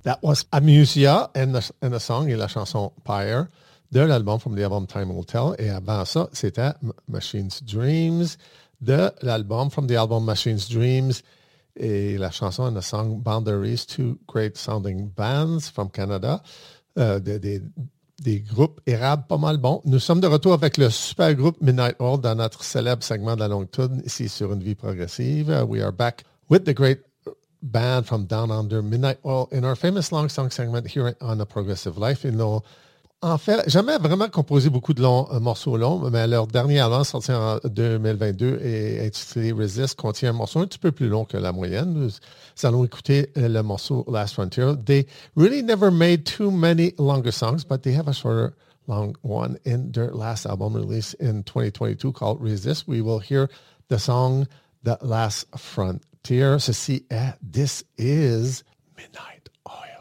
That was Amusia and the song et la chanson Pyre de l'album From the Album Time Will Tell. Et avant ça, c'était Machine's Dreams de l'album From the Album Machine's Dreams et la chanson and the song Boundaries, two great sounding bands from Canada. Des groupes érables pas mal bons. Nous sommes de retour avec le super groupe Midnight Oil dans notre célèbre segment de la longue tune ici sur Une Vie Progressive. We are back with the great band from Down Under, Midnight Oil, in our famous long song segment here on A Progressive Life. En fait, jamais vraiment composé beaucoup de morceaux longs, mais leur dernier album sorti en 2022 et intitulé Resist contient un morceau un petit peu plus long que la moyenne. Nous allons écouter le morceau Last Frontier. They really never made too many longer songs, but they have a shorter long one in their last album released in 2022 called Resist. We will hear the song The Last Frontier. Ceci est This Is Midnight Oil.